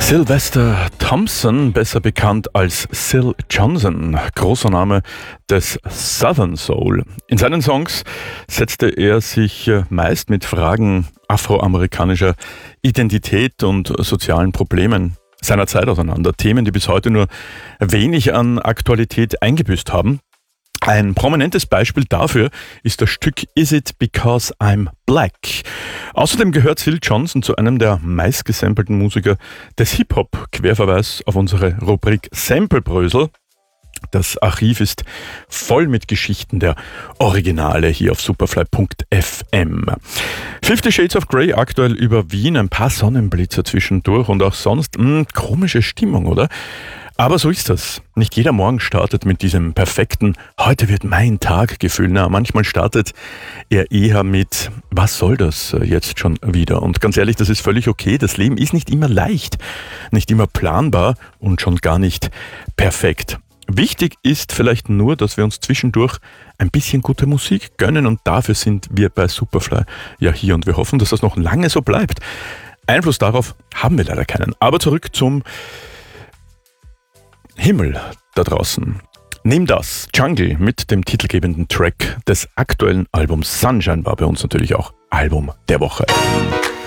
Sylvester Thompson, besser bekannt als Syl Johnson, großer Name des Southern Soul. In seinen Songs setzte er sich meist mit Fragen afroamerikanischer Identität und sozialen Problemen seiner Zeit auseinander. Themen, die bis heute nur wenig an Aktualität eingebüßt haben. Ein prominentes Beispiel dafür ist das Stück Is It Because I'm Black? Außerdem gehört Syl Johnson zu einem der meistgesampelten Musiker des Hip-Hop. Querverweis auf unsere Rubrik Samplebrösel. Das Archiv ist voll mit Geschichten der Originale hier auf superfly.fm. 50 Shades of Grey aktuell über Wien, ein paar Sonnenblitzer zwischendurch und auch sonst komische Stimmung, oder? Aber so ist das. Nicht jeder Morgen startet mit diesem perfekten „Heute wird mein Tag"-Gefühl. Manchmal startet er eher mit „Was soll das jetzt schon wieder?" Und ganz ehrlich, das ist völlig okay. Das Leben ist nicht immer leicht, nicht immer planbar und schon gar nicht perfekt. Wichtig ist vielleicht nur, dass wir uns zwischendurch ein bisschen gute Musik gönnen und dafür sind wir bei Superfly ja hier und wir hoffen, dass das noch lange so bleibt. Einfluss darauf haben wir leider keinen. Aber zurück zum Himmel da draußen. Nimm das, Jungle mit dem titelgebenden Track des aktuellen Albums Sunshine war bei uns natürlich auch Album der Woche.